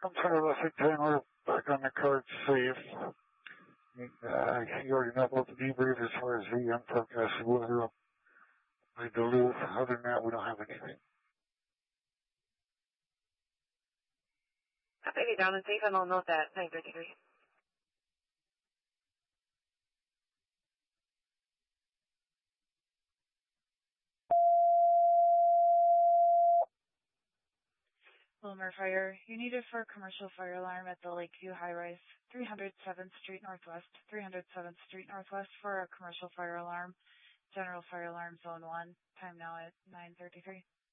I'm sorry, Leslie 10, we're back on the card safe. You already know about the debrief as far as the unforecasted weather up by Duluth. Other than that, we don't have anything. Baby down and safe, and I'll note that 933. Wilmer Fire, you needed for a commercial fire alarm at the Lakeview High-Rise, 307th Street Northwest, 307th Street Northwest for a commercial fire alarm, general fire alarm zone 1, time now at 9:33.